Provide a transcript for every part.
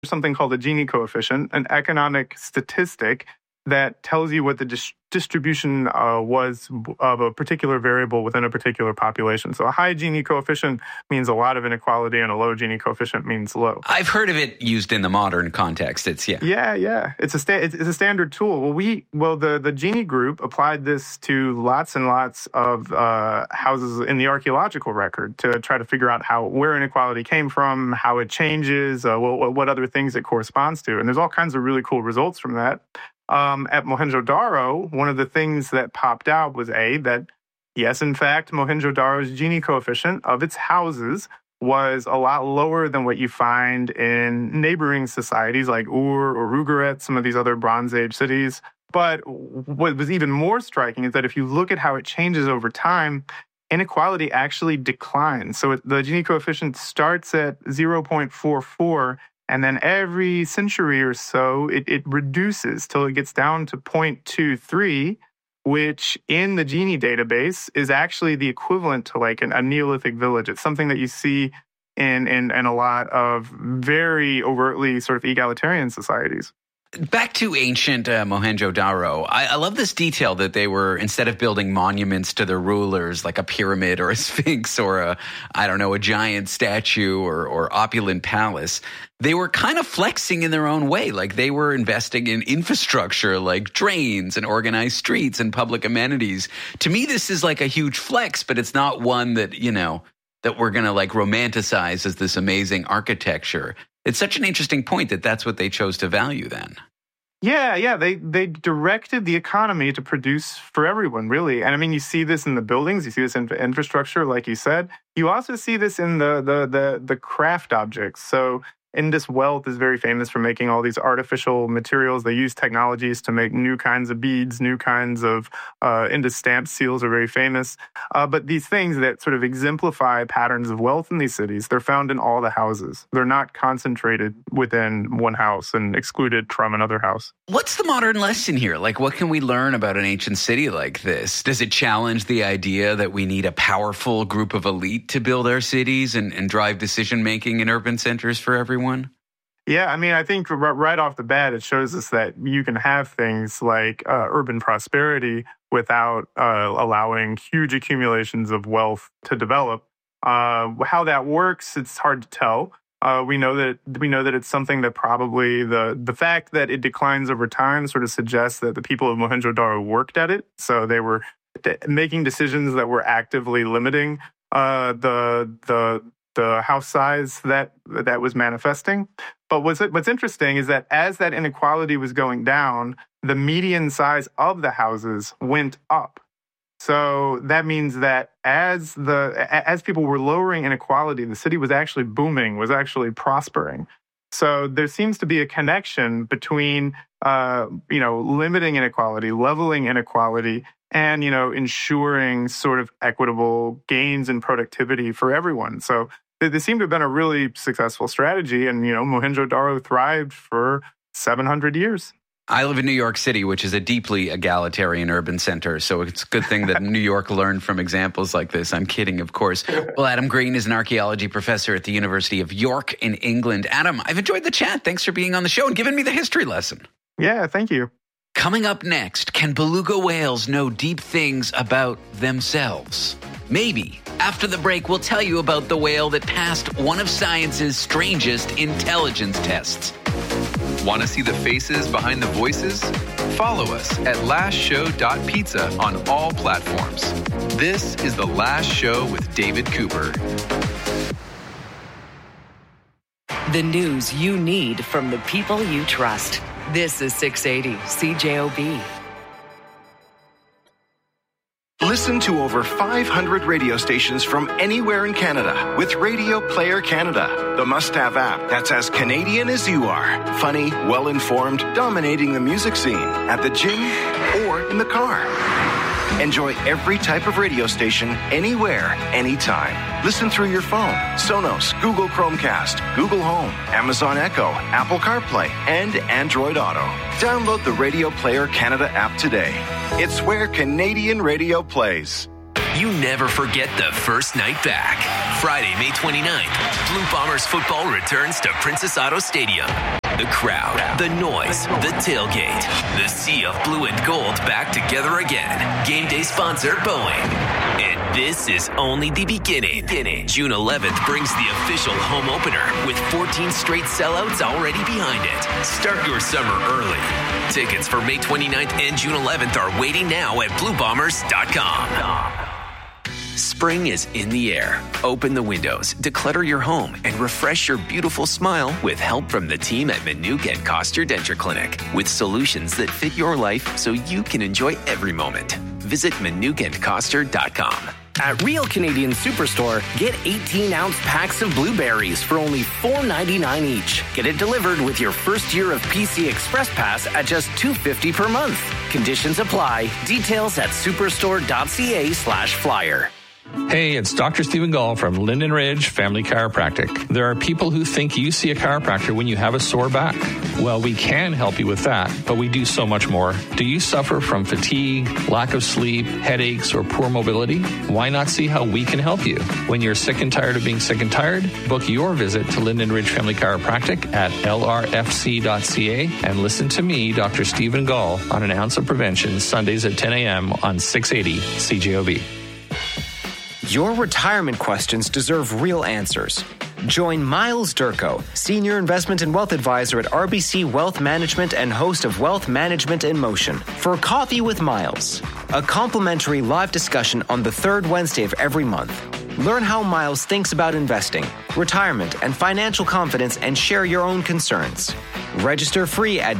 something called a Gini coefficient, an economic statistic that tells you what the distribution was of a particular variable within a particular population. So a high Gini coefficient means a lot of inequality, and a low Gini coefficient means low. I've heard of it used in the modern context. It's Yeah. It's a standard tool. Well, the Gini group applied this to lots and lots of houses in the archaeological record to try to figure out where inequality came from, how it changes, what other things it corresponds to, and there's all kinds of really cool results from that. At Mohenjo-Daro, one of the things that popped out was that, yes, in fact, Mohenjo-Daro's Gini coefficient of its houses was a lot lower than what you find in neighboring societies like Ur or Ugarit, some of these other Bronze Age cities. But what was even more striking is that if you look at how it changes over time, inequality actually declines. So the Gini coefficient starts at 0.44, and then every century or so, it reduces till it gets down to 0.23, which in the Gini database is actually the equivalent to like a Neolithic village. It's something that you see in a lot of very overtly sort of egalitarian societies. Back to ancient Mohenjo-Daro, I love this detail that they were, instead of building monuments to their rulers like a pyramid or a sphinx or a giant statue or opulent palace, they were kind of flexing in their own way. Like they were investing in infrastructure like drains and organized streets and public amenities. To me, this is like a huge flex, but it's not one that, that we're going to like romanticize as this amazing architecture. It's such an interesting point that that's what they chose to value then. Yeah. They directed the economy to produce for everyone, really. And I mean, you see this in the buildings, you see this in infrastructure, like you said. You also see this in the craft objects. So Indus Wealth is very famous for making all these artificial materials. They use technologies to make new kinds of beads, new kinds of Indus stamp seals are very famous. But these things that sort of exemplify patterns of wealth in these cities, they're found in all the houses. They're not concentrated within one house and excluded from another house. What's the modern lesson here? Like, what can we learn about an ancient city like this? Does it challenge the idea that we need a powerful group of elite to build our cities and drive decision-making in urban centers for everyone? Yeah, I mean, I think right off the bat, it shows us that you can have things like urban prosperity without allowing huge accumulations of wealth to develop. How that works, it's hard to tell. We know that it's something that probably the fact that it declines over time sort of suggests that the people of Mohenjo-Daro worked at it. So they were making decisions that were actively limiting the house size that was manifesting. But what's interesting is that as that inequality was going down, the median size of the houses went up. So that means that as people were lowering inequality, the city was actually booming, was actually prospering. So there seems to be a connection between limiting inequality, leveling inequality, and ensuring sort of equitable gains in productivity for everyone. So they seem to have been a really successful strategy, and Mohenjo-Daro thrived for 700 years. I live in New York City, which is a deeply egalitarian urban center, so it's a good thing that New York learned from examples like this. I'm kidding, of course. Well, Adam Green is an archaeology professor at the University of York in England. Adam, I've enjoyed the chat. Thanks for being on the show and giving me the history lesson. Yeah, thank you. Coming up next, can beluga whales know deep things about themselves? Maybe. After the break, we'll tell you about the whale that passed one of science's strangest intelligence tests. Want to see the faces behind the voices? Follow us at lastshow.pizza on all platforms. This is The Last Show with David Cooper. The news you need from the people you trust. This is 680 CJOB. Listen to over 500 radio stations from anywhere in Canada with Radio Player Canada, the must-have app that's as Canadian as you are. Funny, well-informed, dominating the music scene at the gym or in the car. Enjoy every type of radio station, anywhere, anytime. Listen through your phone, Sonos, Google Chromecast, Google Home, Amazon Echo, Apple CarPlay, and Android Auto. Download the Radio Player Canada app today. It's where Canadian radio plays. you never forget the first night back. Friday, May 29th, Blue Bombers football returns to Princess Auto Stadium. The crowd, the noise, the tailgate, the sea of blue and gold back together again. Game day sponsor, Boeing. And this is only the beginning. June 11th brings the official home opener with 14 straight sellouts already behind it. Start your summer early. Tickets for May 29th and June 11th are waiting now at BlueBombers.com. Spring is in the air. Open the windows, declutter your home, and refresh your beautiful smile with help from the team at Manuka & Koster Denture Clinic with solutions that fit your life so you can enjoy every moment. Visit ManukaandKoster.com. At Real Canadian Superstore, get 18-ounce packs of blueberries for only $4.99 each. Get it delivered with your first year of PC Express Pass at just $2.50 per month. Conditions apply. Details at superstore.ca/flyer. Hey, it's Dr. Stephen Gall from Linden Ridge Family Chiropractic. There are people who think you see a chiropractor when you have a sore back. Well, we can help you with that, but we do so much more. Do you suffer from fatigue, lack of sleep, headaches, or poor mobility? Why not see how we can help you? When you're sick and tired of being sick and tired, book your visit to Linden Ridge Family Chiropractic at lrfc.ca and listen to me, Dr. Stephen Gall, on An Ounce of Prevention, Sundays at 10 a.m. on 680 CJOB. Your retirement questions deserve real answers. Join Miles Durko, Senior Investment and Wealth Advisor at RBC Wealth Management and host of Wealth Management in Motion, for Coffee with Miles, a complimentary live discussion on the third Wednesday of every month. Learn how Miles thinks about investing, retirement, and financial confidence, and share your own concerns. Register free at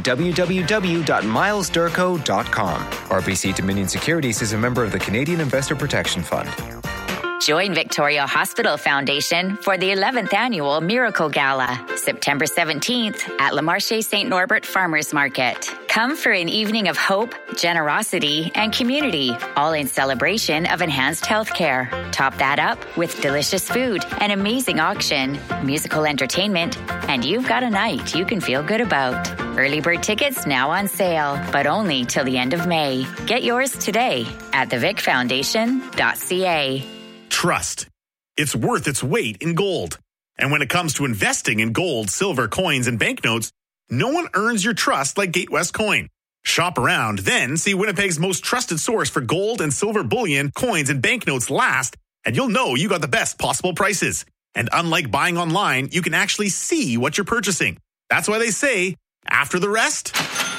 www.milesdurko.com. RBC Dominion Securities is a member of the Canadian Investor Protection Fund. Join Victoria Hospital Foundation for the 11th Annual Miracle Gala, September 17th at Le Marché St. Norbert Farmers Market. Come for an evening of hope, generosity, and community, all in celebration of enhanced healthcare. Top that up with delicious food, an amazing auction, musical entertainment, and you've got a night you can feel good about. Early bird tickets now on sale, but only till the end of May. Get yours today at thevicfoundation.ca. Trust. It's worth its weight in gold. And when it comes to investing in gold, silver, coins, and banknotes, no one earns your trust like Gatewest Coin. Shop around, then see Winnipeg's most trusted source for gold and silver bullion, coins, and banknotes last, and you'll know you got the best possible prices. And unlike buying online, you can actually see what you're purchasing. That's why they say, after the rest,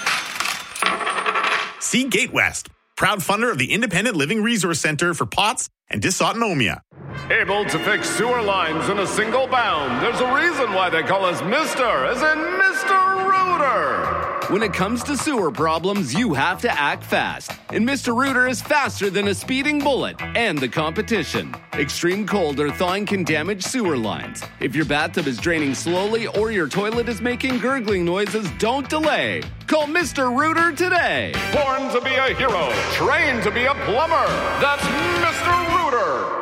see Gatewest, proud funder of the Independent Living Resource Center for POTS and dysautonomia. Able to fix sewer lines in a single bound. There's a reason why they call us Mr. as in Mr. Rooter. When it comes to sewer problems, you have to act fast. And Mr. Rooter is faster than a speeding bullet and the competition. Extreme cold or thawing can damage sewer lines. If your bathtub is draining slowly or your toilet is making gurgling noises, don't delay. Call Mr. Rooter today. Born to be a hero, trained to be a plumber. That's Mr. Rooter.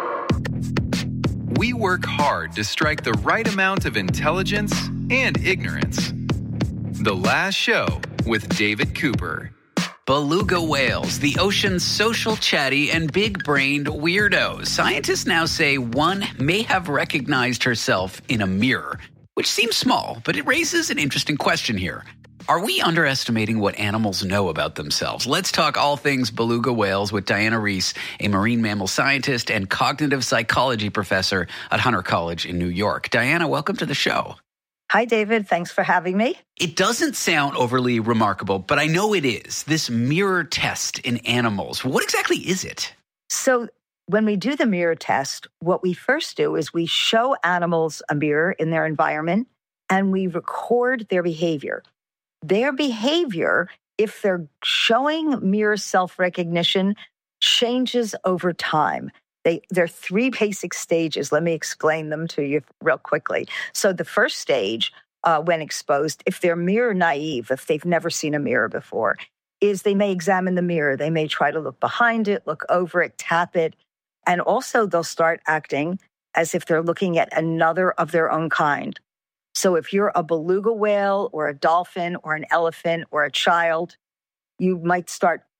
We work hard to strike the right amount of intelligence and ignorance. The Last Show with David Cooper. Beluga whales, the ocean's social, chatty, and big-brained weirdos. Scientists now say one may have recognized herself in a mirror, which seems small, but it raises an interesting question here. Are we underestimating what animals know about themselves? Let's talk all things beluga whales with Diana Reese, a marine mammal scientist and cognitive psychology professor at Hunter College in New York. Diana, welcome to the show. Hi, David. Thanks for having me. It doesn't sound overly remarkable, but I know it is. This mirror test in animals. What exactly is it? So when we do the mirror test, what we first do is we show animals a mirror in their environment and we record their behavior. Their behavior, if they're showing mirror self-recognition, changes over time. There are three basic stages. Let me explain them to you real quickly. So the first stage, when exposed, if they're mirror naive, if they've never seen a mirror before, is they may examine the mirror. They may try to look behind it, look over it, tap it. And also they'll start acting as if they're looking at another of their own kind. So if you're a beluga whale or a dolphin or an elephant or a child, you might start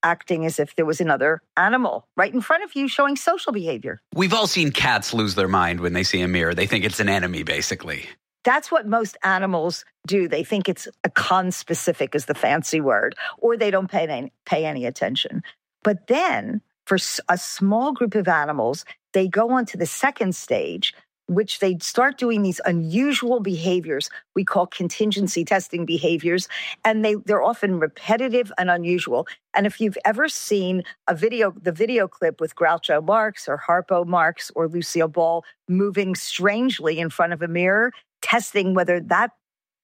acting as if there was another animal right in front of you showing social behavior. We've all seen cats lose their mind when they see a mirror. They think it's an enemy, basically. That's what most animals do. They think it's a conspecific is the fancy word, or they don't pay any attention. But then for a small group of animals, they go on to the second stage, which they start doing these unusual behaviors we call contingency testing behaviors, and they're often repetitive and unusual. And if you've ever seen the video clip with Groucho Marx or Harpo Marx or Lucille Ball moving strangely in front of a mirror, testing whether that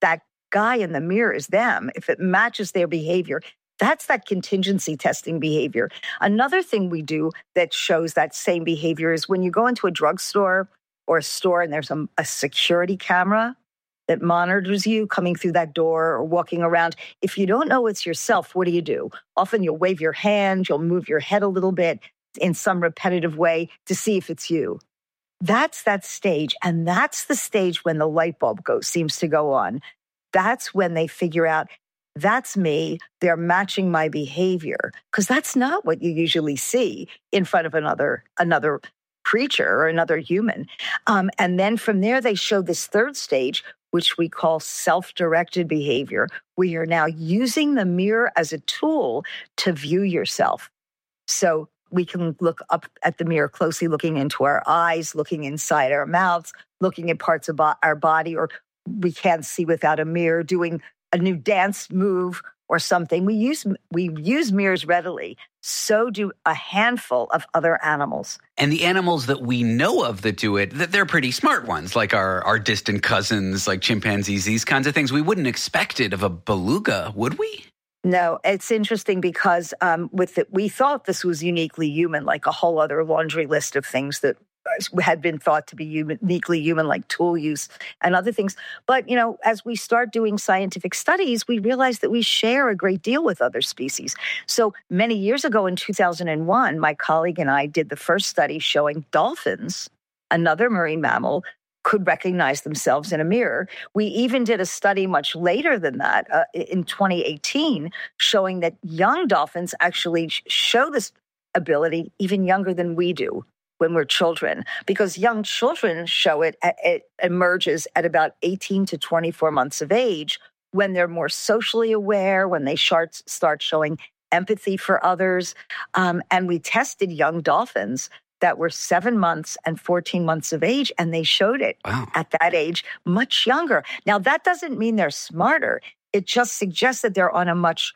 guy in the mirror is them, if it matches their behavior, that's that contingency testing behavior. Another thing we do that shows that same behavior is when you go into a drugstore or a store and there's a security camera that monitors you coming through that door or walking around. If you don't know it's yourself, what do? Often you'll wave your hand, you'll move your head a little bit in some repetitive way to see if it's you. That's that stage. And that's the stage when the light bulb seems to go on. That's when they figure out, that's me. They're matching my behavior. Because that's not what you usually see in front of another creature or another human. And then from there, they show this third stage, which we call self-directed behavior, where you're now using the mirror as a tool to view yourself. So we can look up at the mirror closely, looking into our eyes, looking inside our mouths, looking at parts of our body, or we can't see without a mirror, doing a new dance move or something. We use mirrors readily. So do a handful of other animals. And the animals that we know of that do it, they're pretty smart ones, like our distant cousins, like chimpanzees, these kinds of things. We wouldn't expect it of a beluga, would we? No, it's interesting because we thought this was uniquely human, like a whole other laundry list of things that had been thought to be uniquely human, like tool use and other things. But, as we start doing scientific studies, we realize that we share a great deal with other species. So many years ago in 2001, my colleague and I did the first study showing dolphins, another marine mammal, could recognize themselves in a mirror. We even did a study much later than that in 2018, showing that young dolphins actually show this ability even younger than we do when we're children, because young children show it emerges at about 18 to 24 months of age, when they're more socially aware, when they start showing empathy for others. And we tested young dolphins that were 7 months and 14 months of age, and they showed it at that age much younger. Now, that doesn't mean they're smarter. It just suggests that they're on a much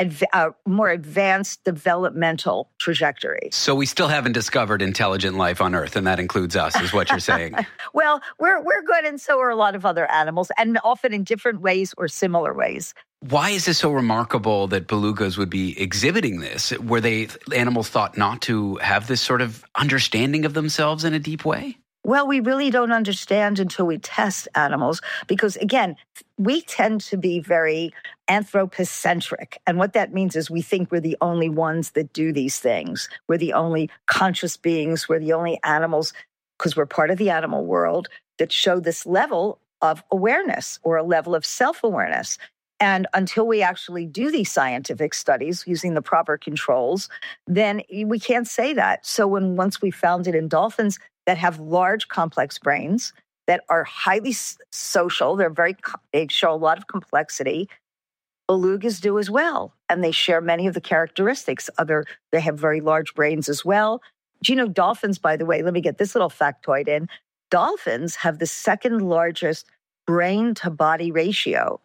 more advanced developmental trajectory. So we still haven't discovered intelligent life on Earth, and that includes us, is what you're saying. Well, we're good, and so are a lot of other animals, and often in different ways or similar ways. Why is this so remarkable that belugas would be exhibiting this? Were animals thought not to have this sort of understanding of themselves in a deep way? Well, we really don't understand until we test animals because, again, we tend to be very anthropocentric. And what that means is we think we're the only ones that do these things. We're the only conscious beings. We're the only animals, because we're part of the animal world, that show this level of awareness or a level of self-awareness. And until we actually do these scientific studies using the proper controls, then we can't say that. So once we found it in dolphins that have large, complex brains, that are highly social, they show a lot of complexity, belugas do as well. And they share many of the characteristics. They have very large brains as well. Do you know dolphins, by the way, let me get this little factoid in. Dolphins have the second largest brain-to-body ratio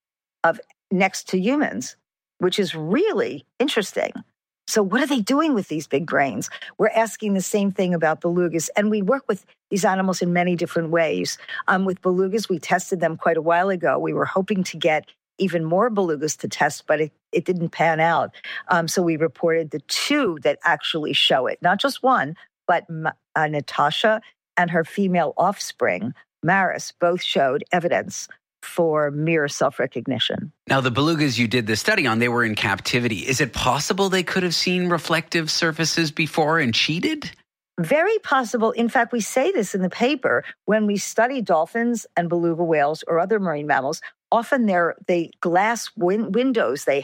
of next to humans, which is really interesting. So what are they doing with these big brains? We're asking the same thing about belugas, and we work with these animals in many different ways. With belugas, we tested them quite a while ago. We were hoping to get even more belugas to test, but it didn't pan out. So we reported the 2 that actually show it, not just one, but Natasha and her female offspring, Maris, both showed evidence for mirror self-recognition. Now, the belugas you did this study on, they were in captivity. Is it possible they could have seen reflective surfaces before and cheated? Very possible. In fact, we say this in the paper. When we study dolphins and beluga whales or other marine mammals, often the glass windows they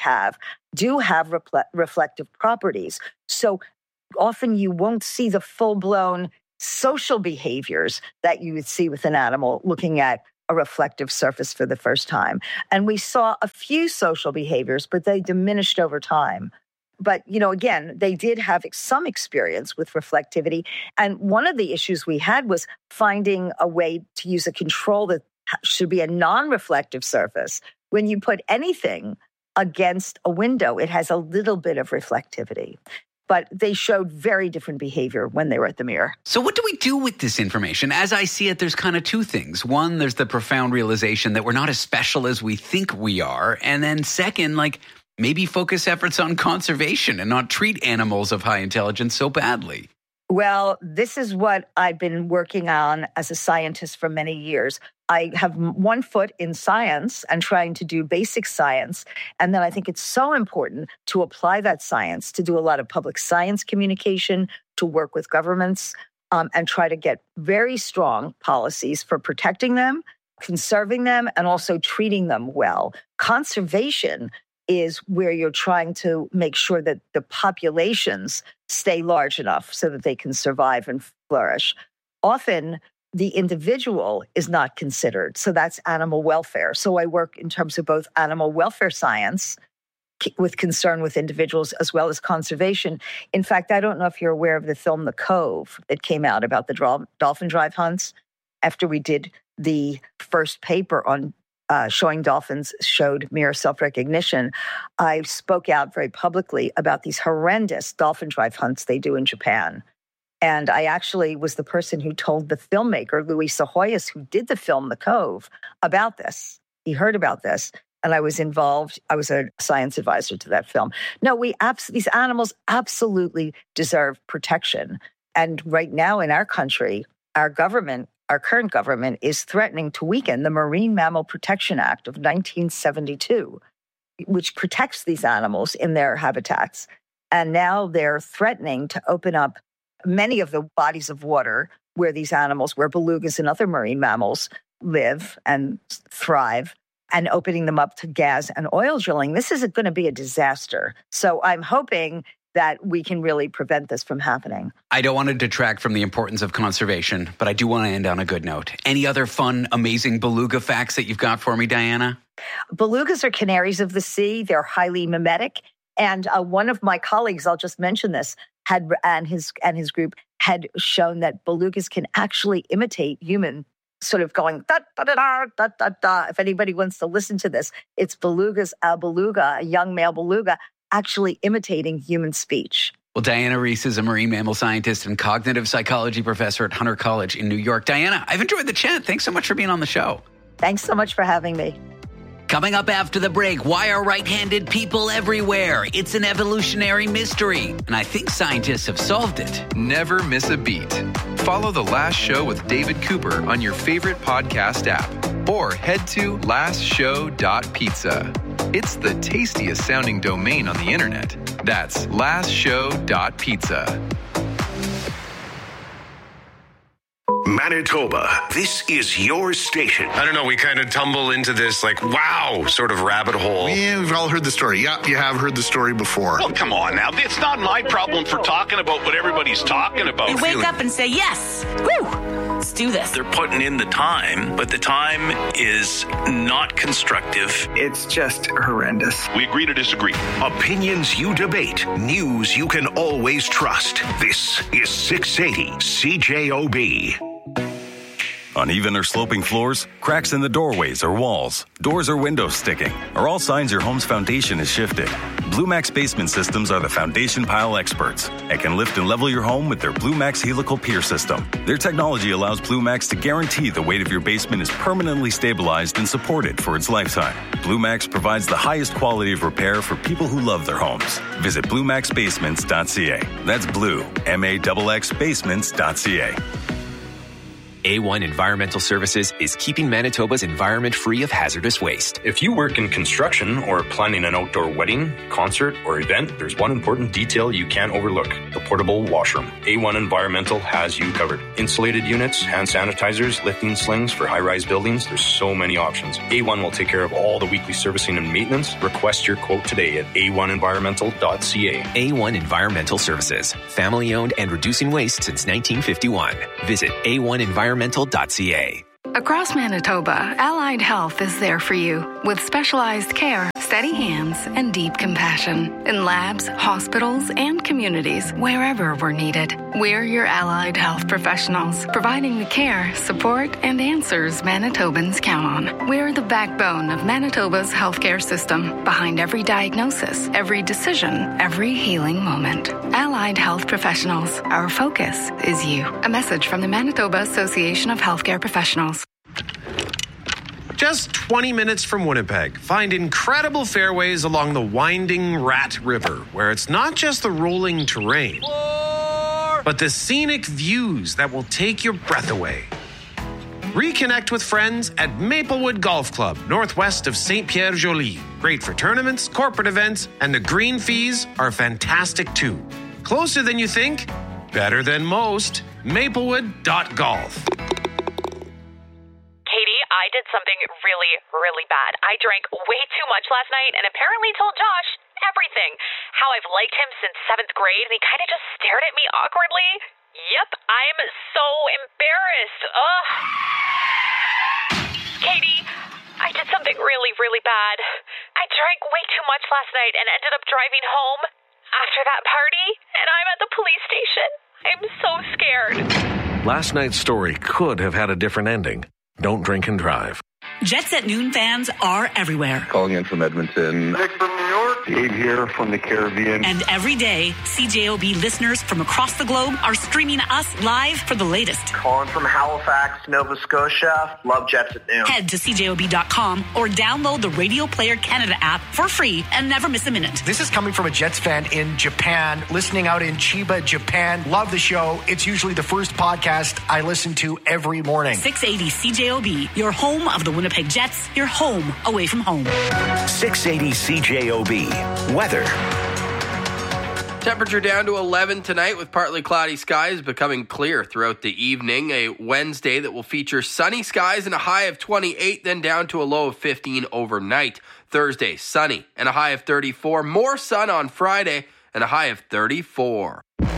do have reflective properties. So often you won't see the full-blown social behaviors that you would see with an animal looking at a reflective surface for the first time. And we saw a few social behaviors, but they diminished over time. But, again, they did have some experience with reflectivity. And one of the issues we had was finding a way to use a control that should be a non-reflective surface. When you put anything against a window, it has a little bit of reflectivity. But they showed very different behavior when they were at the mirror. So what do we do with this information? As I see it, there's kind of two things. One, there's the profound realization that we're not as special as we think we are. And then second, maybe focus efforts on conservation and not treat animals of high intelligence so badly. Well, this is what I've been working on as a scientist for many years. I have one foot in science and trying to do basic science. And then I think it's so important to apply that science, to do a lot of public science communication, to work with governments, and try to get very strong policies for protecting them, conserving them, and also treating them well. Conservation is where you're trying to make sure that the populations stay large enough so that they can survive and flourish. Often, the individual is not considered. So that's animal welfare. So I work in terms of both animal welfare science with concern with individuals as well as conservation. In fact, I don't know if you're aware of the film The Cove that came out about the dolphin drive hunts. After we did the first paper on showing dolphins showed mirror self-recognition, I spoke out very publicly about these horrendous dolphin drive hunts they do in Japan. And I actually was the person who told the filmmaker, Luis Sahoyas, who did the film The Cove, about this. He heard about this, and I was involved. I was a science advisor to that film. No, these animals absolutely deserve protection. And right now in our country, our current government is threatening to weaken the Marine Mammal Protection Act of 1972, which protects these animals in their habitats. And now they're threatening to open up many of the bodies of water where these animals, where belugas and other marine mammals live and thrive, and opening them up to gas and oil drilling. This is going to be a disaster. So I'm hoping that we can really prevent this from happening. I don't want to detract from the importance of conservation, but I do want to end on a good note. Any other fun, amazing beluga facts that you've got for me, Diana? Belugas are canaries of the sea. They're highly mimetic. And one of my colleagues, I'll just mention this, and his group had shown that belugas can actually imitate human, sort of going da da da da da da da. If anybody wants to listen to this, it's a young male beluga, actually imitating human speech. Well, Diana Reiss is a marine mammal scientist and cognitive psychology professor at Hunter College in New York. Diana, I've enjoyed the chat. Thanks so much for being on the show. Thanks so much for having me. Coming up after the break, why are right-handed people everywhere? It's an evolutionary mystery, and I think scientists have solved it. Never miss a beat. Follow The Last Show with David Cooper on your favorite podcast app, or head to lastshow.pizza. It's the tastiest sounding domain on the internet. That's lastshow.pizza. Manitoba, this is your station. I don't know, we kind of tumble into this wow sort of rabbit hole. Yeah, we've all heard the story. Yeah, you have heard the story before. Well, come on now. It's not my problem for talking about what everybody's talking about. They wake up and say, yes, woo, let's do this. They're putting in the time, but the time is not constructive. It's just horrendous. We agree to disagree. Opinions you debate, news you can always trust. This is 680 CJOB. Uneven or sloping floors, cracks in the doorways or walls, doors or windows sticking, are all signs your home's foundation is shifted. Blue Max Basement Systems are the foundation pile experts and can lift and level your home with their Blue Max Helical Pier System. Their technology allows Blue Max to guarantee the weight of your basement is permanently stabilized and supported for its lifetime. Blue Max provides the highest quality of repair for people who love their homes. Visit BlueMaxBasements.ca. That's Blue, MAXX Basements.ca. A1 Environmental Services is keeping Manitoba's environment free of hazardous waste. If you work in construction or planning an outdoor wedding, concert, or event, there's one important detail you can't overlook: the portable washroom. A1 Environmental has you covered. Insulated units, hand sanitizers, lifting slings for high-rise buildings. There's so many options. A1 will take care of all the weekly servicing and maintenance. Request your quote today at a1environmental.ca. A1 Environmental Services. Family-owned and reducing waste since 1951. Visit a1environmental.ca. Across Manitoba, Allied Health is there for you with specialized care, steady hands, and deep compassion in labs, hospitals, and communities wherever we're needed. We're your Allied Health professionals, providing the care, support, and answers Manitobans count on. We're the backbone of Manitoba's healthcare system, behind every diagnosis, every decision, every healing moment. Allied Health professionals, our focus is you. A message from the Manitoba Association of Healthcare Professionals. Just 20 minutes from Winnipeg, find incredible fairways along the winding Rat River, where it's not just the rolling terrain, but the scenic views that will take your breath away. Reconnect with friends at Maplewood Golf Club, northwest of Saint-Pierre-Joli. Great for tournaments, corporate events, and the green fees are fantastic too. Closer than you think, better than most. Maplewood.golf. Katie, I did something really, really bad. I drank way too much last night and apparently told Josh everything. How I've liked him since 7th grade, and he kind of just stared at me awkwardly. Yep, I'm so embarrassed. Ugh. Katie, I did something really, really bad. I drank way too much last night and ended up driving home after that party, and I'm at the police station. I'm so scared. Last night's story could have had a different ending. Don't drink and drive. Jets at Noon fans are everywhere. Calling in from Edmonton. Nick from New York. Dave here from the Caribbean. And every day, CJOB listeners from across the globe are streaming us live for the latest. Calling from Halifax, Nova Scotia. Love Jets at Noon. Head to CJOB.com or download the Radio Player Canada app for free and never miss a minute. This is coming from a Jets fan in Japan, listening out in Chiba, Japan. Love the show. It's usually the first podcast I listen to every morning. 680 CJOB, your home of the Winnipeg Jets, your home away from home. 680 CJOB. Weather. Temperature down to 11 tonight with partly cloudy skies, becoming clear throughout the evening. A Wednesday that will feature sunny skies and a high of 28, then down to a low of 15 overnight. Thursday, sunny and a high of 34. More sun on Friday and a high of 34.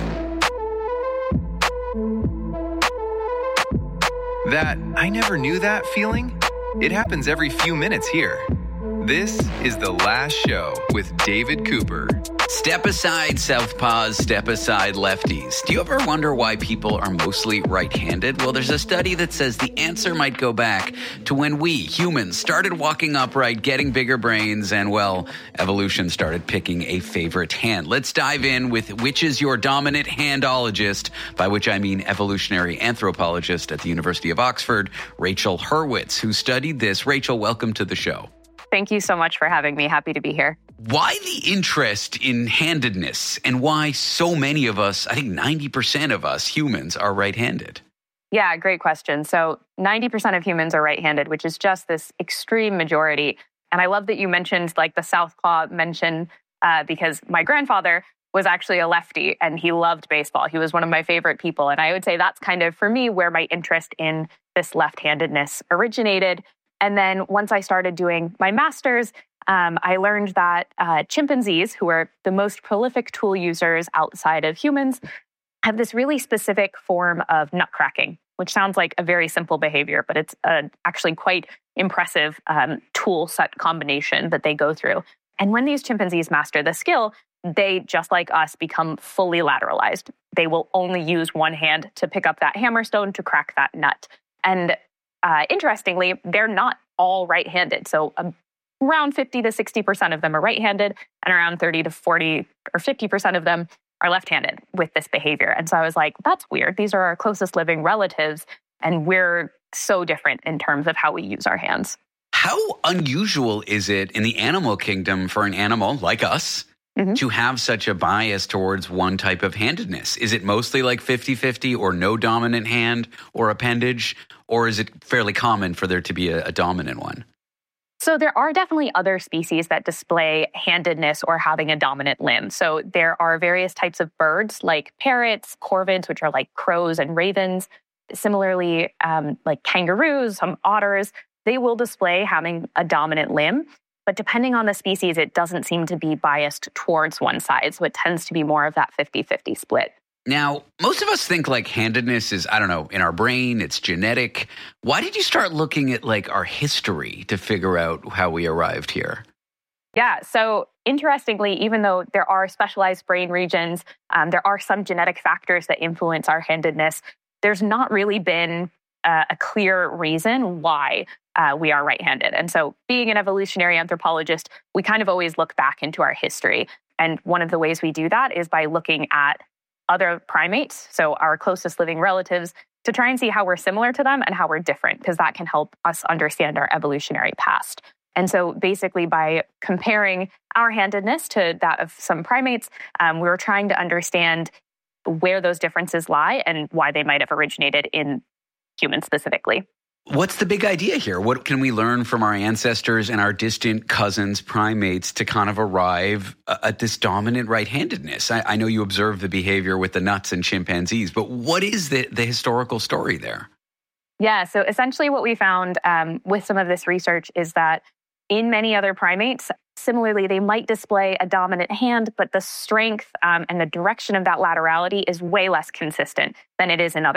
That I never knew that feeling? It happens every few minutes here. This is The Last Show with David Cooper. Step aside, southpaws, step aside, lefties. Do you ever wonder why people are mostly right-handed? Well, there's a study that says the answer might go back to when we, humans, started walking upright, getting bigger brains, and, well, evolution started picking a favorite hand. Let's dive in with which is your dominant handologist, by which I mean evolutionary anthropologist at the University of Oxford, Rachel Hurwitz, who studied this. Rachel, welcome to the show. Thank you so much for having me. Happy to be here. Why the interest in handedness, and why so many of us, I think 90% of us humans, are right-handed? Yeah, great question. So 90% of humans are right-handed, which is just this extreme majority. And I love that you mentioned like the southpaw mention because my grandfather was actually a lefty and he loved baseball. He was one of my favorite people. And I would say that's kind of, for me, where my interest in this left-handedness originated. And then once I started doing my master's, I learned that chimpanzees, who are the most prolific tool users outside of humans, have this really specific form of nutcracking, which sounds like a very simple behavior, but it's actually quite impressive tool set combination that they go through. And when these chimpanzees master the skill, they, just like us, become fully lateralized. They will only use one hand to pick up that hammerstone to crack that nut. And interestingly, they're not all right-handed. So around 50 to 60% of them are right-handed, and around 30 to 40 or 50% of them are left-handed with this behavior. And so I was like, that's weird. These are our closest living relatives, and we're so different in terms of how we use our hands. How unusual is it in the animal kingdom for an animal like us to have such a bias towards one type of handedness? Is it mostly like 50-50 or no dominant hand or appendage, or is it fairly common for there to be a dominant one? So there are definitely other species that display handedness or having a dominant limb. So there are various types of birds like parrots, corvids, which are like crows and ravens. Similarly, like kangaroos, some otters, they will display having a dominant limb. But depending on the species, it doesn't seem to be biased towards one side. So it tends to be more of that 50-50 split. Now, most of us think like handedness is, I don't know, in our brain, it's genetic. Why did you start looking at like our history to figure out how we arrived here? Yeah, so interestingly, even though there are specialized brain regions, there are some genetic factors that influence our handedness, there's not really been a clear reason why we are right-handed. And so being an evolutionary anthropologist, we kind of always look back into our history. And one of the ways we do that is by looking at other primates, so our closest living relatives, to try and see how we're similar to them and how we're different, because that can help us understand our evolutionary past. And so basically by comparing our handedness to that of some primates, we were trying to understand where those differences lie and why they might have originated in humans specifically. What's the big idea here? What can we learn from our ancestors and our distant cousins, primates, to kind of arrive at this dominant right-handedness? I know you observed the behavior with the nuts and chimpanzees, but what is the historical story there? Yeah, so essentially what we found with some of this research is that in many other primates, similarly, they might display a dominant hand, but the strength and the direction of that laterality is way less consistent than it is in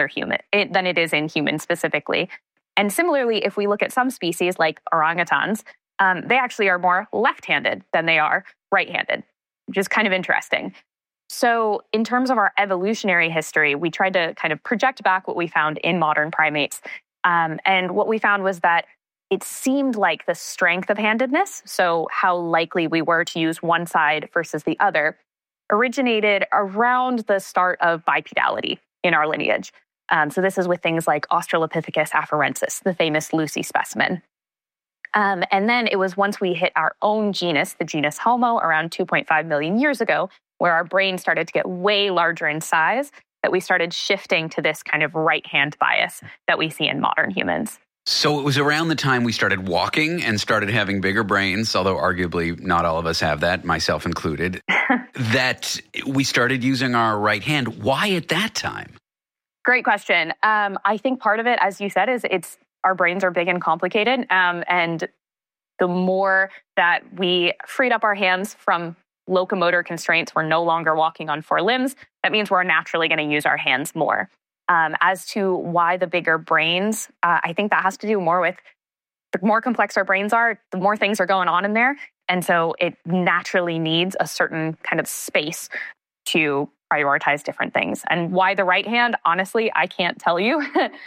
humans specifically. And similarly, if we look at some species like orangutans, they actually are more left-handed than they are right-handed, which is kind of interesting. So in terms of our evolutionary history, we tried to kind of project back what we found in modern primates. And what we found was that it seemed like the strength of handedness, so how likely we were to use one side versus the other, originated around the start of bipedality in our lineage. So this is with things like Australopithecus afarensis, the famous Lucy specimen. And then it was once we hit our own genus, the genus Homo, around 2.5 million years ago, where our brain started to get way larger in size, that we started shifting to this kind of right-hand bias that we see in modern humans. So it was around the time we started walking and started having bigger brains, although arguably not all of us have that, myself included, that we started using our right hand. Why at that time? Great question. I think part of it, as you said, is our brains are big and complicated. And the more that we freed up our hands from locomotor constraints, we're no longer walking on four limbs. That means we're naturally going to use our hands more. As to why the bigger brains, I think that has to do more with the more complex our brains are, the more things are going on in there. And so it naturally needs a certain kind of space to prioritize different things. And why the right hand, honestly, I can't tell you.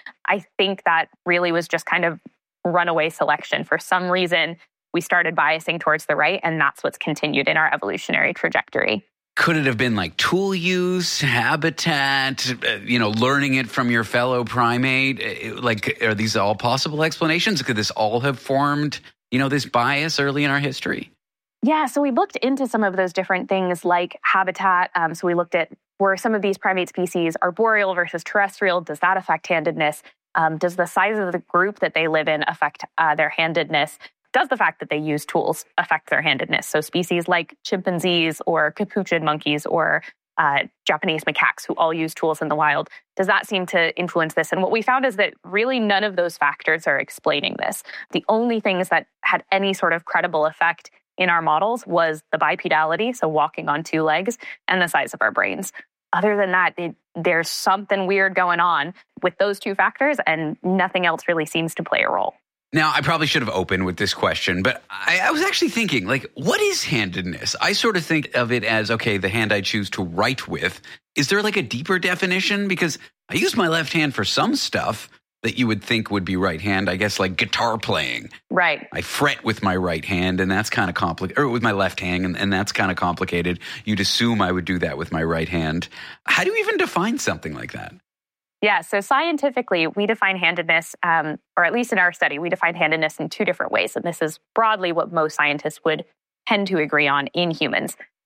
I think that really was just kind of runaway selection. For some reason, we started biasing towards the right, and that's what's continued in our evolutionary trajectory. Could it have been like tool use, habitat, learning it from your fellow primate? Like, are these all possible explanations? Could this all have formed, this bias early in our history? Yeah, so we looked into some of those different things like habitat. So we looked at, were some of these primate species arboreal versus terrestrial? Does that affect handedness? Does the size of the group that they live in affect their handedness? Does the fact that they use tools affect their handedness? So species like chimpanzees or capuchin monkeys or Japanese macaques who all use tools in the wild, does that seem to influence this? And what we found is that really none of those factors are explaining this. The only things that had any sort of credible effect in our models was the bipedality, so walking on two legs, and the size of our brains. Other than that, there's something weird going on with those two factors, and nothing else really seems to play a role. Now, I probably should have opened with this question, but I was actually thinking, what is handedness? I sort of think of it as, okay, the hand I choose to write with. Is there a deeper definition? Because I use my left hand for some stuff that you would think would be right hand, I guess, like guitar playing. Right. I fret with my right hand, and that's kind of complicated, or with my left hand, and that's kind of complicated. You'd assume I would do that with my right hand. How do you even define something like that? Yeah, so scientifically, we define handedness, or at least in our study, we define handedness in two different ways. And this is broadly what most scientists would tend to agree on in humans.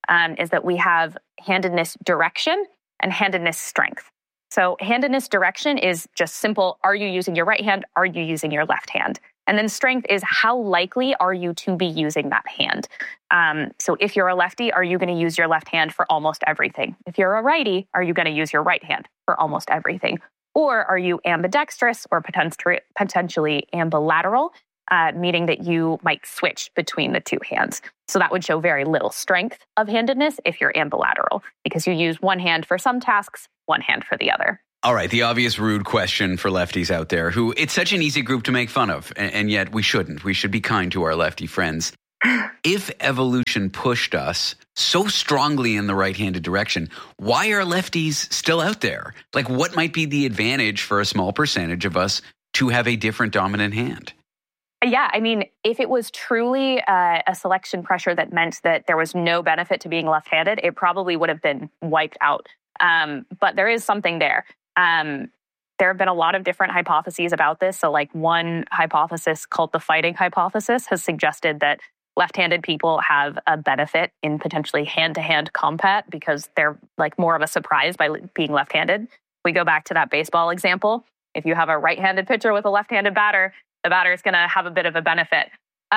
is that we have handedness direction and handedness strength. So handedness direction is just simple. Are you using your right hand? Are you using your left hand? And then strength is how likely are you to be using that hand? So if you're a lefty, are you going to use your left hand for almost everything? If you're a righty, are you going to use your right hand for almost everything? Or are you ambidextrous or potentially ambilateral, meaning that you might switch between the two hands? So that would show very little strength of handedness if you're ambilateral, because you use one hand for some tasks, one hand for the other. All right, the obvious rude question for lefties out there, who it's such an easy group to make fun of, and yet we shouldn't. We should be kind to our lefty friends. If evolution pushed us so strongly in the right-handed direction, why are lefties still out there? Like, what might be the advantage for a small percentage of us to have a different dominant hand? Yeah, I mean, if it was truly a selection pressure that meant that there was no benefit to being left-handed, it probably would have been wiped out. But there is something there. There have been a lot of different hypotheses about this. So like one hypothesis called the fighting hypothesis has suggested that left-handed people have a benefit in potentially hand-to-hand combat because they're like more of a surprise by being left-handed. We go back to that baseball example. If you have a right-handed pitcher with a left-handed batter, the batter is going to have a bit of a benefit.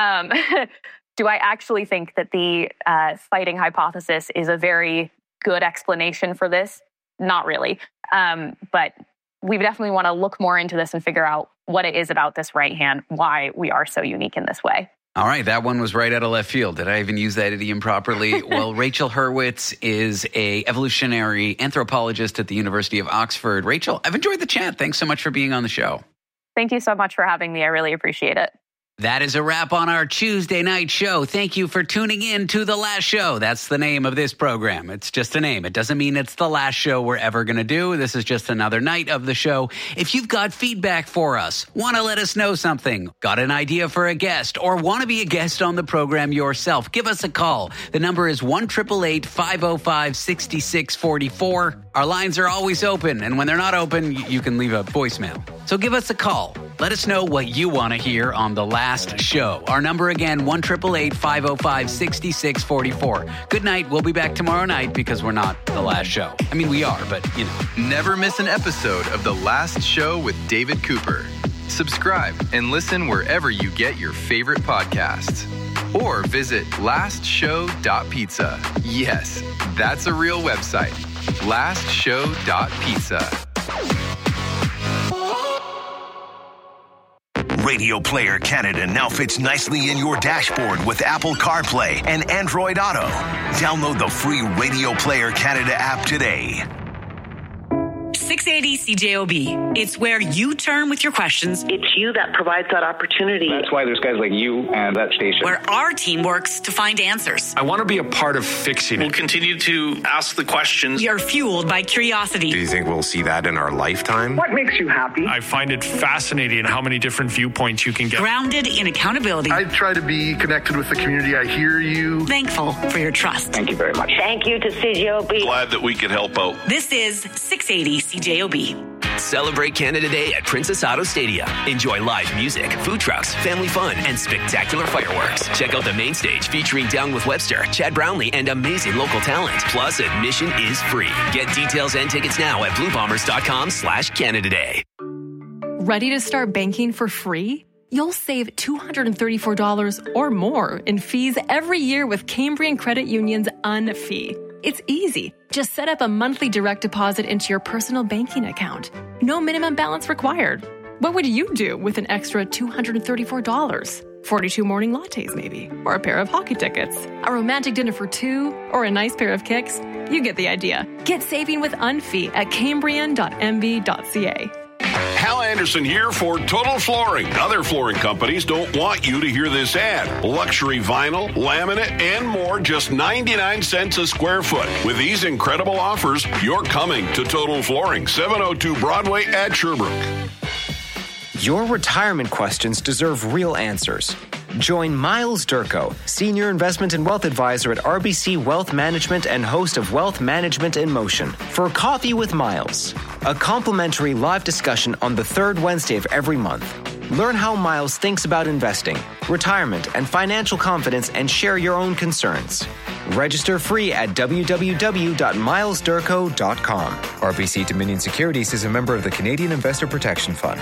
Do I actually think that the fighting hypothesis is a very good explanation for this? Not really. But we definitely want to look more into this and figure out what it is about this right hand, why we are so unique in this way. All right, that one was right out of left field. Did I even use that idiom properly? Well, Rachel Hurwitz is an evolutionary anthropologist at the University of Oxford. Rachel, I've enjoyed the chat. Thanks so much for being on the show. Thank you so much for having me. I really appreciate it. That is a wrap on our Tuesday night show. Thank you for tuning in to The Last Show. That's the name of this program. It's just a name. It doesn't mean it's the last show we're ever going to do. This is just another night of the show. If you've got feedback for us, want to let us know something, got an idea for a guest, or want to be a guest on the program yourself, give us a call. The number is 1-888-505-6644. Our lines are always open, and when they're not open, you can leave a voicemail. So give us a call. Let us know what you want to hear on The Last Show. Our number again, 1-888-505-6644. Good night. We'll be back tomorrow night because we're not The Last Show. I mean, we are, but, you know. Never miss an episode of The Last Show with David Cooper. Subscribe and listen wherever you get your favorite podcasts. Or visit lastshow.pizza. Yes, that's a real website. lastshow.pizza. Radio Player Canada now fits nicely in your dashboard with Apple CarPlay and Android Auto. Download the free Radio Player Canada app today. 680 CJOB. It's where you turn with your questions. It's you that provides that opportunity. That's why there's guys like you and that station. Where our team works to find answers. I want to be a part of fixing it. We'll continue to ask the questions. You're fueled by curiosity. Do you think we'll see that in our lifetime? What makes you happy? I find it fascinating how many different viewpoints you can get. Grounded in accountability. I try to be connected with the community. I hear you. Thankful for your trust. Thank you very much. Thank you to CJOB. Glad that we could help out. This is 680 CJOB. Celebrate Canada Day at Princess Auto Stadium. Enjoy live music, food trucks, family fun, and spectacular fireworks. Check out the main stage featuring Down with Webster, Chad Brownlee, and amazing local talent. Plus, admission is free. Get details and tickets now at bluebombers.com/Canada Day. Ready to start banking for free? You'll save $234 or more in fees every year with Cambrian Credit Union's Unfee. It's easy. Just set up a monthly direct deposit into your personal banking account. No minimum balance required. What would you do with an extra $234? 42 morning lattes, maybe, or a pair of hockey tickets, a romantic dinner for two, or a nice pair of kicks? You get the idea. Get saving with Unfee at cambrian.mb.ca. Hal Anderson here for Total Flooring. Other flooring companies don't want you to hear this ad. Luxury vinyl, laminate, and more, just 99 cents a square foot. With these incredible offers, you're coming to Total Flooring, 702 Broadway at Sherbrooke. Your retirement questions deserve real answers. Join Miles Durko, Senior Investment and Wealth Advisor at RBC Wealth Management and host of Wealth Management in Motion, for Coffee with Miles, a complimentary live discussion on the third Wednesday of every month. Learn how Miles thinks about investing, retirement, and financial confidence, and share your own concerns. Register free at www.milesdurco.com. RBC Dominion Securities is a member of the Canadian Investor Protection Fund.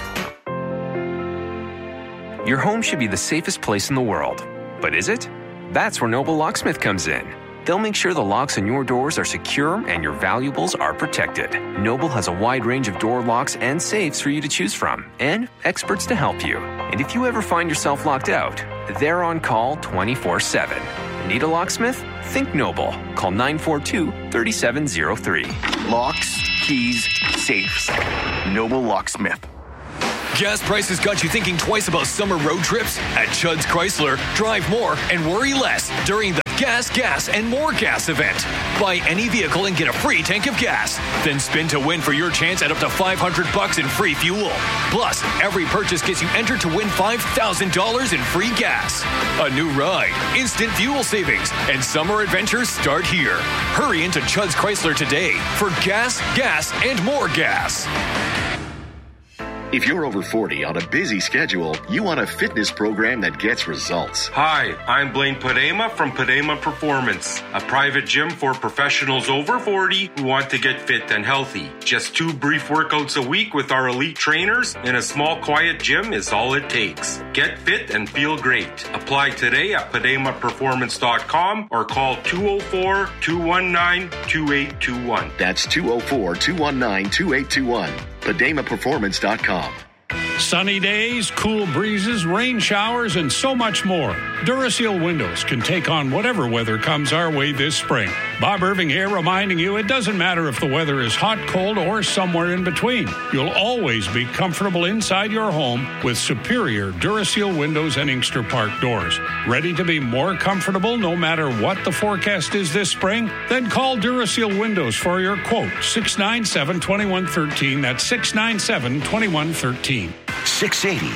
Your home should be the safest place in the world. But is it? That's where Noble Locksmith comes in. They'll make sure the locks on your doors are secure and your valuables are protected. Noble has a wide range of door locks and safes for you to choose from, and experts to help you. And if you ever find yourself locked out, they're on call 24/7. Need a locksmith? Think Noble. Call 942-3703. Locks, keys, safes. Noble Locksmith. Gas prices got you thinking twice about summer road trips? At Chudd's Chrysler, drive more and worry less during the Gas, and More Gas event. Buy any vehicle and get a free tank of gas. Then spin to win for your chance at up to $500 in free fuel. Plus, every purchase gets you entered to win $5,000 in free gas. A new ride, instant fuel savings, and summer adventures start here. Hurry into Chudd's Chrysler today for gas, and more gas. If you're over 40 on a busy schedule, you want a fitness program that gets results. Hi, I'm Blaine Padema from Padema Performance, a private gym for professionals over 40 who want to get fit and healthy. Just 2 brief workouts a week with our elite trainers in a small, quiet gym is all it takes. Get fit and feel great. Apply today at PademaPerformance.com or call 204-219-2821. That's 204-219-2821. PademaPerformance.com. Sunny days, cool breezes, rain showers, and so much more. Duraseal Windows can take on whatever weather comes our way this spring. Bob Irving here reminding you it doesn't matter if the weather is hot, cold, or somewhere in between. You'll always be comfortable inside your home with superior Duraseal windows and Inkster Park doors. Ready to be more comfortable no matter what the forecast is this spring? Then call Duraseal Windows for your quote, 697-2113. That's 697-2113. 680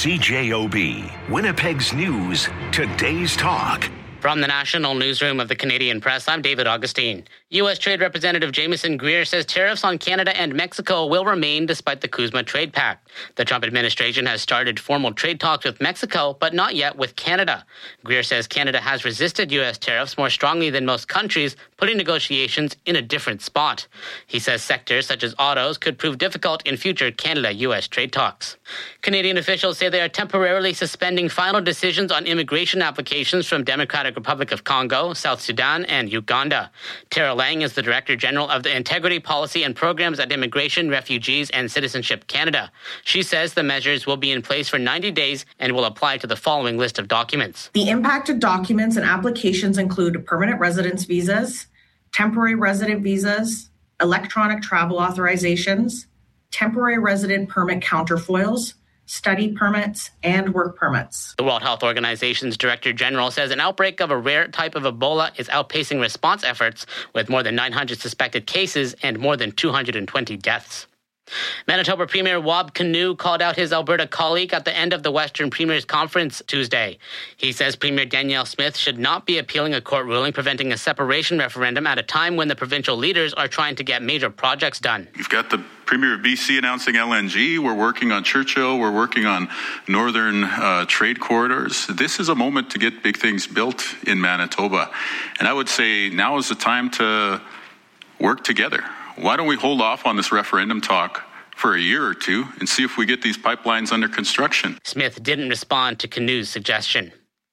CJOB, Winnipeg's News, Today's Talk. From the National Newsroom of the Canadian Press, I'm David Augustine. U.S. Trade Representative Jameson Greer says tariffs on Canada and Mexico will remain despite the CUSMA trade pact. The Trump administration has started formal trade talks with Mexico, but not yet with Canada. Greer says Canada has resisted U.S. tariffs more strongly than most countries, putting negotiations in a different spot. He says sectors such as autos could prove difficult in future Canada-U.S. trade talks. Canadian officials say they are temporarily suspending final decisions on immigration applications from Democratic Republic of Congo, South Sudan, and Uganda. Tara Lang is the Director General of the Integrity Policy and Programs at Immigration, Refugees, and Citizenship Canada. She says the measures will be in place for 90 days and will apply to the following list of documents. The impacted documents and applications include permanent residence visas, temporary resident visas, electronic travel authorizations, temporary resident permit counterfoils, study permits, and work permits. The World Health Organization's Director General says an outbreak of a rare type of Ebola is outpacing response efforts with more than 900 suspected cases and more than 220 deaths. Manitoba Premier Wab Kinew called out his Alberta colleague at the end of the Western Premiers Conference Tuesday. He says Premier Danielle Smith should not be appealing a court ruling preventing a separation referendum at a time when the provincial leaders are trying to get major projects done. You've got the Premier of BC announcing LNG. We're working on Churchill. We're working on northern trade corridors. This is a moment to get big things built in Manitoba. And I would say now is the time to work together. Why don't we hold off on this referendum talk for a year or two and see if we get these pipelines under construction? Smith didn't respond to Kinew's suggestion.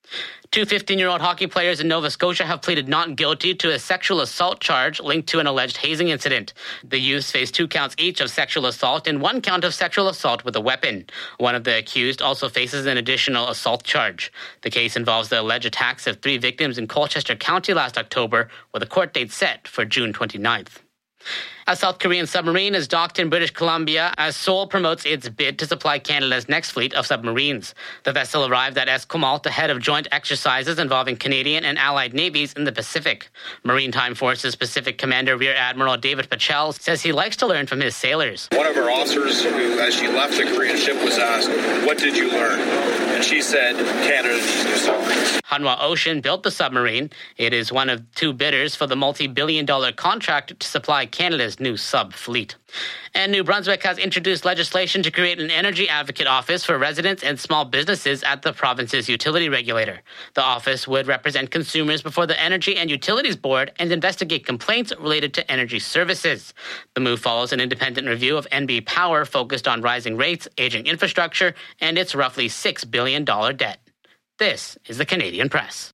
2 15-year-old hockey players in Nova Scotia have pleaded not guilty to a sexual assault charge linked to an alleged hazing incident. The youths face 2 counts each of sexual assault and 1 count of sexual assault with a weapon. One of the accused also faces an additional assault charge. The case involves the alleged attacks of 3 victims in Colchester County last October, with a court date set for June 29th. A South Korean submarine is docked in British Columbia as Seoul promotes its bid to supply Canada's next fleet of submarines. The vessel arrived at Esquimalt ahead of joint exercises involving Canadian and allied navies in the Pacific. Maritime Forces Pacific Commander Rear Admiral David Pachel says he likes to learn from his sailors. One of our officers, who, as she left the Korean ship, was asked, "What did you learn?" And she said, "Canada needs new submarines." Hanwha Ocean built the submarine. It is one of 2 bidders for the multi-billion-dollar contract to supply Canada's new sub-fleet. And New Brunswick has introduced legislation to create an energy advocate office for residents and small businesses at the province's utility regulator. The office would represent consumers before the Energy and Utilities Board and investigate complaints related to energy services. The move follows an independent review of NB Power focused on rising rates, aging infrastructure, and its roughly $6 billion debt. This is the Canadian Press.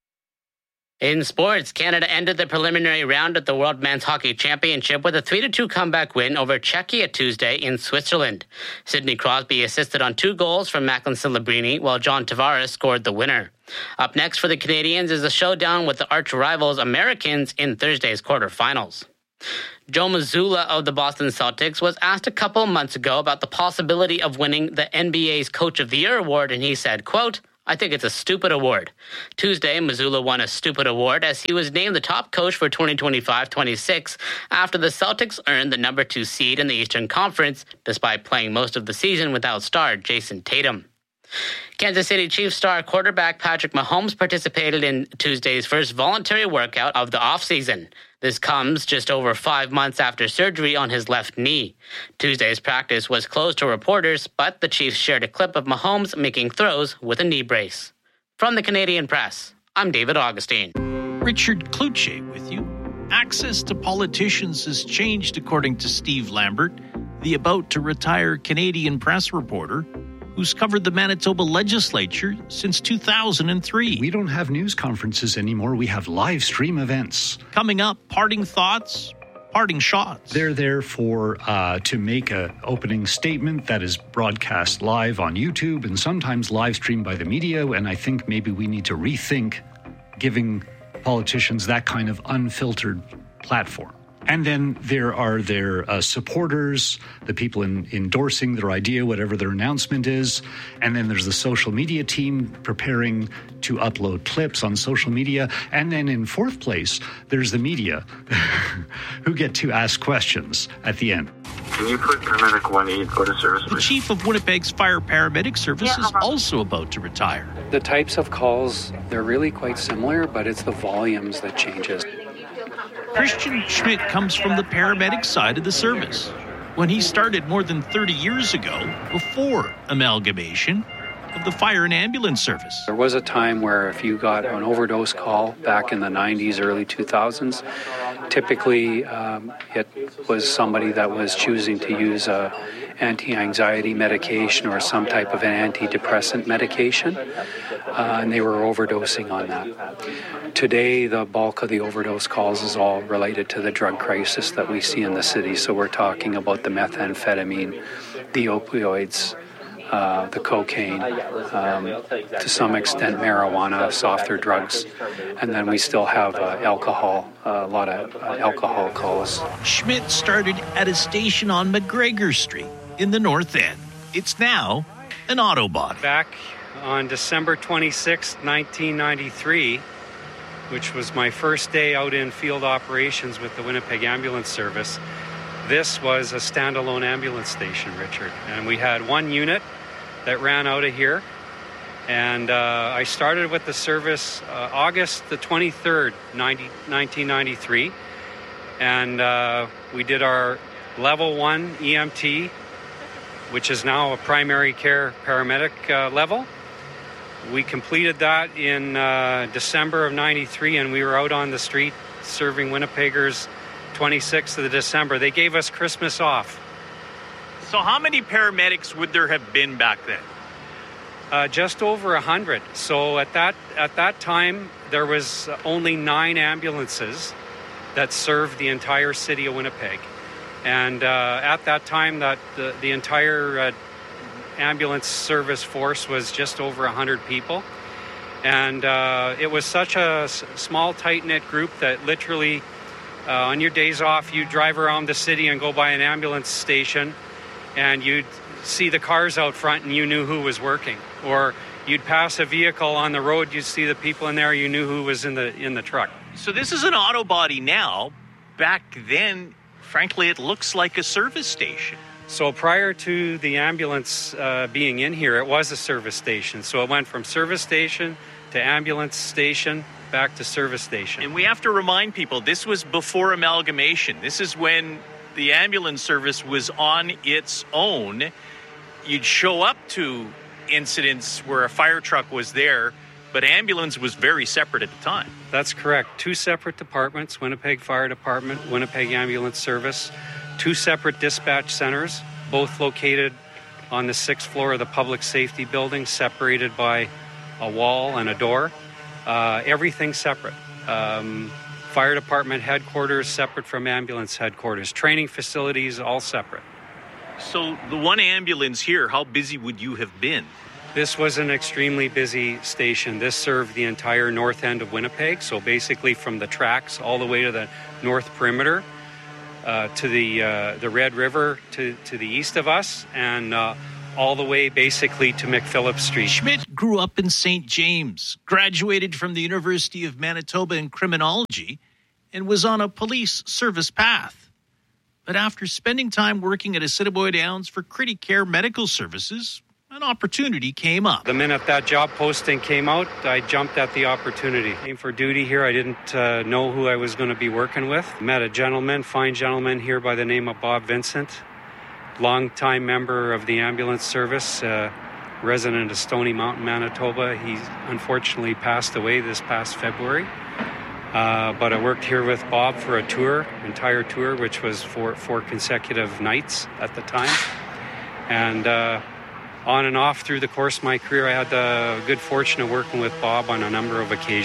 In sports, Canada ended the preliminary round at the World Men's Hockey Championship with a 3-2 comeback win over Czechia Tuesday in Switzerland. Sidney Crosby assisted on 2 goals from Macklin Celebrini, while John Tavares scored the winner. Up next for the Canadians is a showdown with the arch-rivals Americans in Thursday's quarterfinals. Joe Mazzulla of the Boston Celtics was asked a couple months ago about the possibility of winning the NBA's Coach of the Year award, and he said, quote, "I think it's a stupid award." Tuesday, Mazzulla won a stupid award as he was named the top coach for 2025-26 after the Celtics earned the number 2 seed in the Eastern Conference, despite playing most of the season without star Jason Tatum. Kansas City Chiefs star quarterback Patrick Mahomes participated in Tuesday's first voluntary workout of the offseason. This comes just over 5 months after surgery on his left knee. Tuesday's practice was closed to reporters, but the Chiefs shared a clip of Mahomes making throws with a knee brace. From the Canadian Press, I'm David Augustine. Richard Cloutier with you. Access to politicians has changed, according to Steve Lambert, the about-to-retire Canadian press reporter who's covered the Manitoba legislature since 2003. We don't have news conferences anymore. We have live stream events. Coming up, parting thoughts, parting shots. They're there for to make an opening statement that is broadcast live on YouTube and sometimes live streamed by the media. And I think maybe we need to rethink giving politicians that kind of unfiltered platform. And then there are their supporters, the people endorsing their idea, whatever their announcement is. And then there's the social media team preparing to upload clips on social media. And then in fourth place, there's the media who get to ask questions at the end. Can you put paramedic 1E go to service? The chief of Winnipeg's fire paramedic service is also about to retire. The types of calls, they're really quite similar, but it's the volumes that changes. Christian Schmidt comes from the paramedic side of the service. When he started more than 30 years ago, before amalgamation of the fire and ambulance service. There was a time where if you got an overdose call back in the 90s, early 2000s, typically it was somebody that was choosing to use a anti-anxiety medication or some type of an antidepressant medication, and they were overdosing on that. Today, the bulk of the overdose calls is all related to the drug crisis that we see in the city. So we're talking about the methamphetamine, the opioids, the cocaine, to some extent marijuana, softer drugs, and then we still have alcohol, a lot of alcohol calls. Schmidt started at a station on McGregor Street in the North End. It's now an Autobot. Back on December 26, 1993, which was my first day out in field operations with the Winnipeg Ambulance Service, this was a standalone ambulance station, Richard. And we had one unit that ran out of here. And I started with the service August the 23rd, 1993. And we did our level 1 EMT, which is now a primary care paramedic level. We completed that in December of 93, and we were out on the street serving Winnipeggers 26th of December. They gave us Christmas off. So how many paramedics would there have been back then? Just over 100. So at that time, there was only 9 ambulances that served the entire city of Winnipeg. And at that time, the entire ambulance service force was just over 100 people. And it was such a small, tight-knit group that literally on your days off, you'd drive around the city and go by an ambulance station, and you'd see the cars out front and you knew who was working. Or you'd pass a vehicle on the road, you'd see the people in there, you knew who was in the truck. So this is an auto body now. Back then, frankly, it looks like a service station. So prior to the ambulance being in here, it was a service station. So it went from service station to ambulance station, back to service station. And we have to remind people, this was before amalgamation. This is when the ambulance service was on its own. You'd show up to incidents where a fire truck was there, but ambulance was very separate at the time. That's correct. 2 separate departments, Winnipeg Fire Department, Winnipeg Ambulance Service, 2 separate dispatch centers, both located on the 6th floor of the public safety building, separated by a wall and a door. Everything separate. Fire department headquarters separate from ambulance headquarters. Training facilities all separate. So the one ambulance here, how busy would you have been? This was an extremely busy station. This served the entire north end of Winnipeg, so basically from the tracks all the way to the north perimeter, to the Red River to the east of us, and all the way basically to McPhillips Street. Schmidt grew up in St. James, graduated from the University of Manitoba in criminology, and was on a police service path. But after spending time working at Assiniboia Downs for Criticare Medical Services, an opportunity came up. The minute that job posting came out, I jumped at the opportunity. Came for duty here. I didn't know who I was going to be working with. Met a gentleman, fine gentleman here by the name of Bob Vincent, longtime member of the ambulance service, resident of Stony Mountain, Manitoba. He unfortunately passed away this past February. But I worked here with Bob for a tour, entire tour, which was four consecutive nights at the time. And on and off through the course of my career, I had the good fortune of working with Bob on a number of occasions.